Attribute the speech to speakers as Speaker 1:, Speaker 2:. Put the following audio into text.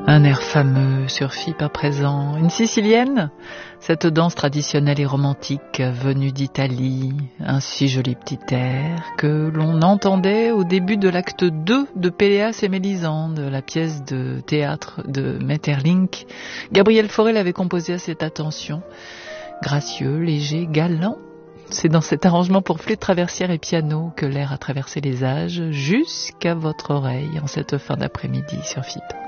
Speaker 1: Un air fameux sur FIP à présent. Une Sicilienne, cette danse traditionnelle et romantique venue d'Italie. Un si joli petit air que l'on entendait au début de l'acte 2 de Péléas et Mélisande, la pièce de théâtre de Maeterlinck. Gabriel Fauré l'avait composé à cette attention. Gracieux, léger, galant. C'est dans cet arrangement pour flûte traversière et piano que l'air a traversé les âges jusqu'à votre oreille en cette fin d'après-midi sur FIP.